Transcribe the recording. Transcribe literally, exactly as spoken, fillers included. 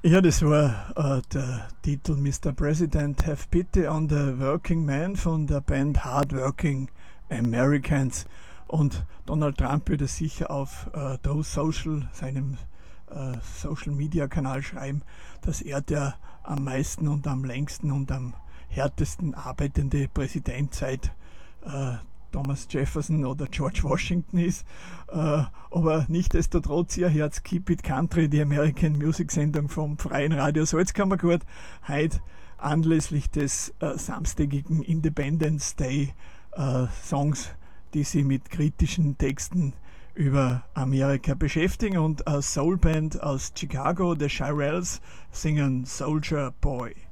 Ja, das war äh, der Titel Mister President, Have Pity on the Working Man von der Band Hardworking Americans. Und Donald Trump würde sicher auf äh, Truth Social, seinem äh, Social Media Kanal, schreiben, dass er der am meisten und am längsten und am härtesten arbeitende Präsident seit äh, Thomas Jefferson oder George Washington ist. Äh, aber nichtsdestotrotz, ihr Herz Keep It Country, die American Music Sendung vom Freien Radio Salzkammergut, heute anlässlich des äh, samstägigen Independence Day äh, Songs, die sich mit kritischen Texten über Amerika beschäftigen, und eine Soulband aus Chicago, The Shirelles, singen Soldier Boy.